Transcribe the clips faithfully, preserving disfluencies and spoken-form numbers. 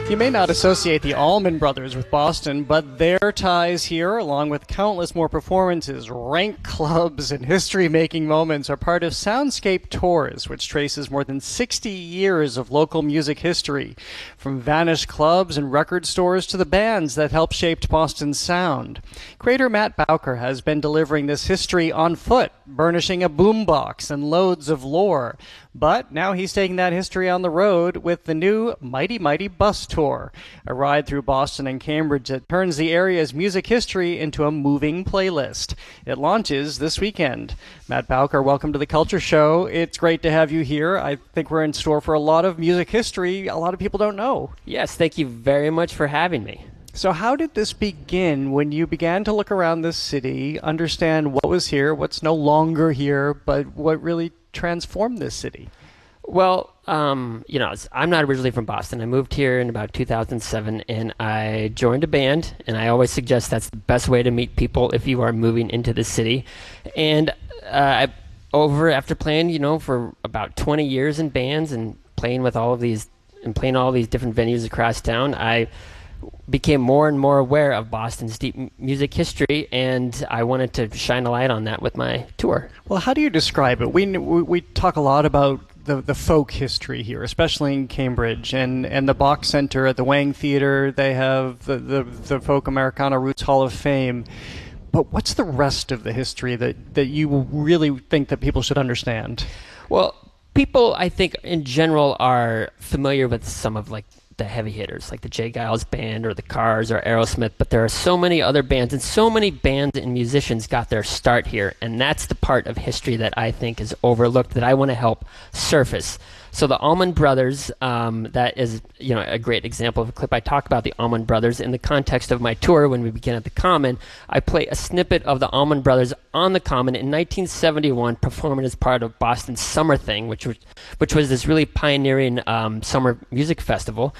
You may not associate the Allman Brothers with Boston, but their ties here, along with countless more performances, rank clubs, and history-making moments, are part of Soundscape Tours, which traces more than sixty years of local music history, from vanished clubs and record stores to the bands that helped shape Boston's sound. Creator Matt Bowker has been delivering this history on foot, burnishing a boombox and loads of lore. But now he's taking that history on the road with the new Mighty Mighty Bus Tour, a ride through Boston and Cambridge that turns the area's music history into a moving playlist. It launches this weekend. Matt Bowker, welcome to the Culture Show. It's great to have you here. I think we're in store for a lot of music history a lot of people don't know. Yes, thank you very much for having me. So how did this begin when you began to look around this city, understand what was here, what's no longer here, but what really transformed this city? Well, um, you know, I'm not originally from Boston. I moved here in about two thousand seven, and I joined a band, and I always suggest that's the best way to meet people if you are moving into the city. And uh, I, over after playing, you know, for about twenty years in bands and playing with all of these, and playing all these different venues across town, I became more and more aware of Boston's deep m- music history, and I wanted to shine a light on that with my tour. Well, how do you describe it? We we, we talk a lot about the, the folk history here, especially in Cambridge, and, and the Bach Center at the Wang Theater. They have the, the, the Folk Americana Roots Hall of Fame. But what's the rest of the history that, that you really think that people should understand? Well, people, I think, in general are familiar with some of, like, the heavy hitters, like the J. Geils Band or the Cars or Aerosmith, but there are so many other bands, and so many bands and musicians got their start here, and that's the part of history that I think is overlooked, that I want to help surface. So the Allman Brothers, um, that is, you know, a great example of a clip. I talk about the Allman Brothers in the context of my tour when we begin at the Common. I play a snippet of the Allman Brothers on the Common in nineteen seventy-one, performing as part of Boston's Summer Thing, which was, which was this really pioneering um, summer music festival.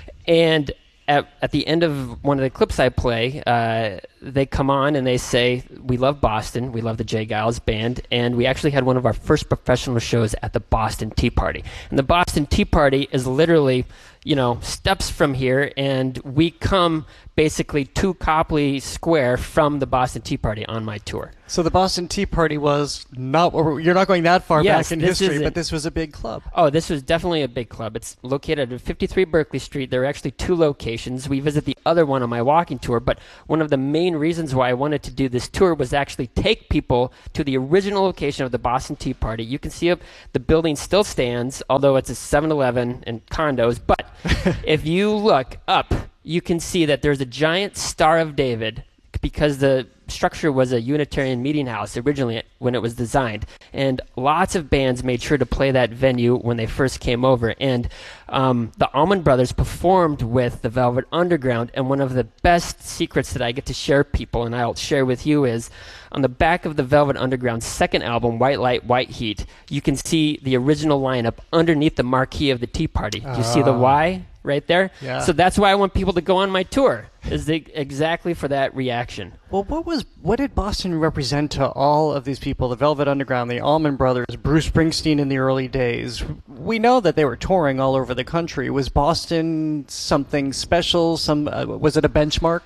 And at, at the end of one of the clips I play, uh, they come on and they say, "We love Boston, we love the J. Geils Band," and we actually had one of our first professional shows at the Boston Tea Party. And the Boston Tea Party is literally, you know, steps from here, and we come basically to Copley Square from the Boston Tea Party on my tour. So the Boston Tea Party was not, you're not going that far yes, back in this history, isn't. but this was a big club. Oh, this was definitely a big club. It's located at fifty-three Berkeley Street. There are actually two locations. We visit the other one on my walking tour, but one of the main reasons why I wanted to do this tour was actually take people to the original location of the Boston Tea Party. You can see up, the building still stands, although it's a seven eleven and condos, but if you look up, you can see that there's a giant Star of David, because the structure was a Unitarian meeting house originally when it was designed, and lots of bands made sure to play that venue when they first came over. And um, the Allman Brothers performed with the Velvet Underground, and one of the best secrets that I get to share people, and I'll share with you, is on the back of the Velvet Underground's second album, White Light, White Heat, you can see the original lineup underneath the marquee of the Tea Party. Do you see the Y right there? Yeah. So that's why I want people to go on my tour, is the, exactly for that reaction. Well, what was what did Boston represent to all of these people? The Velvet Underground, the Allman Brothers, Bruce Springsteen in the early days. We know that they were touring all over the country. Was Boston something special? Some uh, was it a benchmark?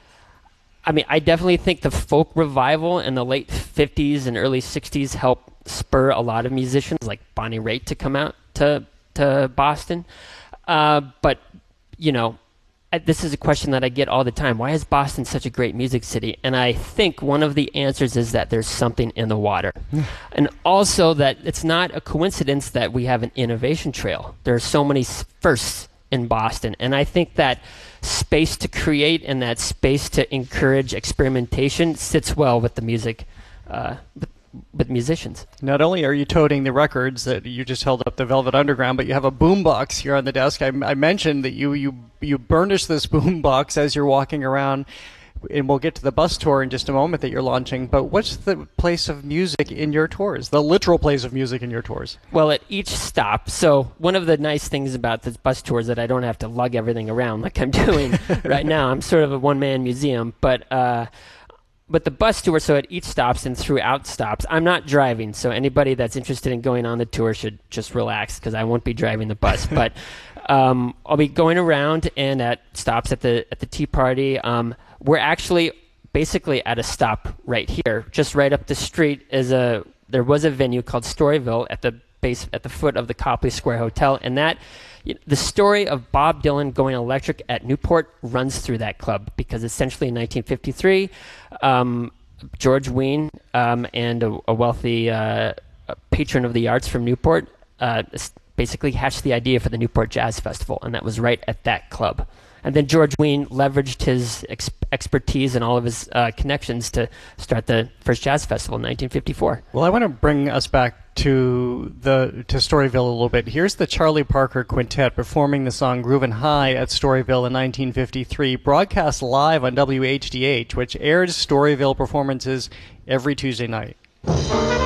I mean, I definitely think the folk revival in the late fifties and early sixties helped spur a lot of musicians like Bonnie Raitt to come out to to Boston. Uh, but, you know, I, this is a question that I get all the time. Why is Boston such a great music city? And I think one of the answers is that there's something in the water. And also that it's not a coincidence that we have an innovation trail. There are so many firsts in Boston. And I think that space to create and that space to encourage experimentation sits well with the music, uh, with, with musicians. Not only are you toting the records that you just held up, the Velvet Underground, but you have a boombox here on the desk. I, I mentioned that you, you, you burnish this boombox as you're walking around, and we'll get to the bus tour in just a moment that you're launching. But what's the place of music in your tours, the literal place of music in your tours? Well, at each stop, so one of the nice things about this bus tour is that I don't have to lug everything around like I'm doing right now. I'm sort of a one-man museum, but uh, but the bus tour, so at each stops and throughout stops, I'm not driving, so anybody that's interested in going on the tour should just relax because I won't be driving the bus. But um, I'll be going around and at stops at the at the Tea Party. Um, we're actually basically at a stop right here, just right up the street. Is a there was a venue called Storyville at the base at the foot of the Copley Square Hotel, and that. The story of Bob Dylan going electric at Newport runs through that club because essentially in nineteen fifty-three, um, George Wein um, and a, a wealthy uh, patron of the arts from Newport uh, basically hatched the idea for the Newport Jazz Festival, and that was right at that club. And then George Wein leveraged his ex- expertise and all of his uh, connections to start the first jazz festival in nineteen fifty-four. Well, I want to bring us back to the to Storyville a little bit. Here's the Charlie Parker Quintet performing the song Groovin' High at Storyville in nineteen fifty-three, broadcast live on W H D H, which airs Storyville performances every Tuesday night.